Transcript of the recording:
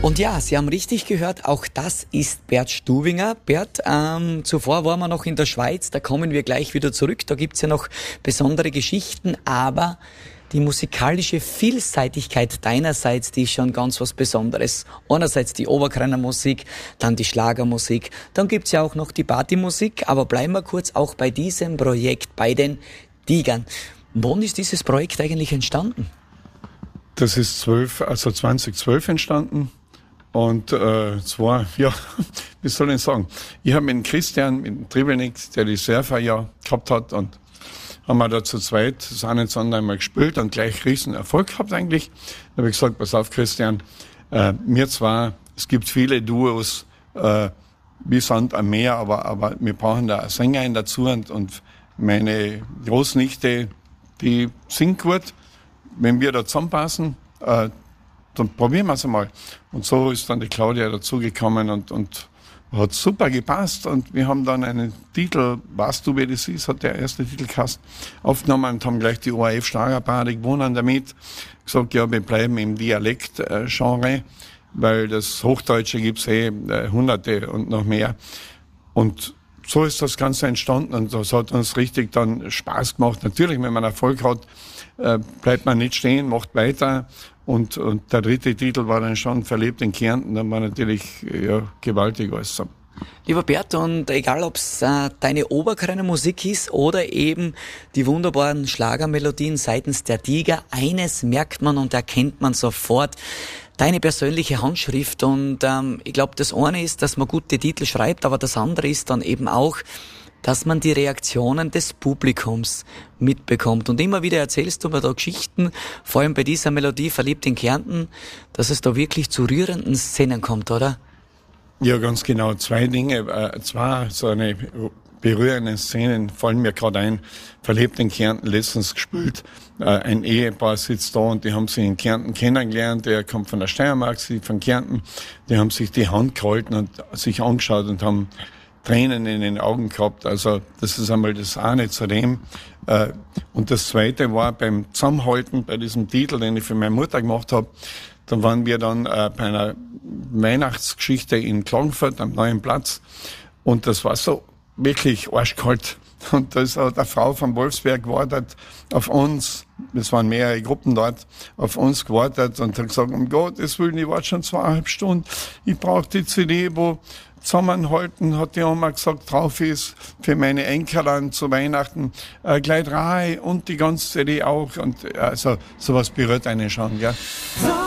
Und ja, Sie haben richtig gehört, auch das ist Bert Stubinger. Bert, zuvor waren wir noch in der Schweiz, da kommen wir gleich wieder zurück, da gibt's ja noch besondere Geschichten, aber die musikalische Vielseitigkeit deinerseits, die ist schon ganz was Besonderes. Einerseits die Oberkreiner Musik, dann die Schlagermusik, dann gibt's ja auch noch die Partymusik, aber bleiben wir kurz auch bei diesem Projekt, bei den Tigern. Wann ist dieses Projekt eigentlich entstanden? Das ist 2012 entstanden. Und zwar, ja, wie soll ich sagen, ich habe mit Christian, mit Triebelnick, der die Surfer ja gehabt hat, und haben wir da zu zweit das eine und andere einmal gespielt und gleich riesen Erfolg gehabt eigentlich. Da habe ich gesagt, pass auf Christian, mir zwar, es gibt viele Duos wie Sand am Meer, aber wir brauchen da eine Sängerin dazu, und meine Großnichte, die singt gut. Wenn wir da zusammenpassen, dann probieren wir es einmal. Und so ist dann die Claudia dazugekommen und hat super gepasst. Und wir haben dann einen Titel, Weißt du, wer das ist, hat der erste Titel gehasst, aufgenommen und haben gleich die ORF Schlagerparty gewonnen damit. Gesagt, ja, wir bleiben im Dialekt-Genre, weil das Hochdeutsche gibt's Hunderte und noch mehr. Und so ist das Ganze entstanden, und das hat uns richtig dann Spaß gemacht. Natürlich, wenn man Erfolg hat, bleibt man nicht stehen, macht weiter. Und der dritte Titel war dann schon Verliebt in Kärnten. Da war natürlich gewaltig alles so. Lieber Bert, und egal ob es deine Oberkreiner Musik ist oder eben die wunderbaren Schlagermelodien seitens der Tiger, eines merkt man und erkennt man sofort: deine persönliche Handschrift. Und ich glaube, das eine ist, dass man gute Titel schreibt, aber das andere ist dann eben auch, dass man die Reaktionen des Publikums mitbekommt. Und immer wieder erzählst du mir da Geschichten, vor allem bei dieser Melodie Verliebt in Kärnten, dass es da wirklich zu rührenden Szenen kommt, oder? Ja, ganz genau. Zwei Dinge, zwei so eine berührende Szenen fallen mir gerade ein. Verliebt in Kärnten, letztens gespielt. Ein Ehepaar sitzt da und die haben sich in Kärnten kennengelernt. Der kommt von der Steiermark, sie von Kärnten. Die haben sich die Hand gehalten und sich angeschaut und haben Tränen in den Augen gehabt. Also das ist einmal das eine zu dem. Und das zweite war beim Zusammenhalten, bei diesem Titel, den ich für meine Mutter gemacht habe. Da waren wir dann bei einer Weihnachtsgeschichte in Klagenfurt am Neuen Platz. Und das war so wirklich arschkalt. Und da ist auch eine Frau von Wolfsberg gewartet auf uns. Es waren mehrere Gruppen dort, auf uns gewartet und hat gesagt, um Gottes Willen, ich warte schon 2,5 Stunden. Ich brauche die CD, wo Zusammenhalten, hat die Oma gesagt, drauf ist für meine Enkelin zu Weihnachten gleich 3 und die ganze CD auch. Und also sowas berührt einen schon, gell?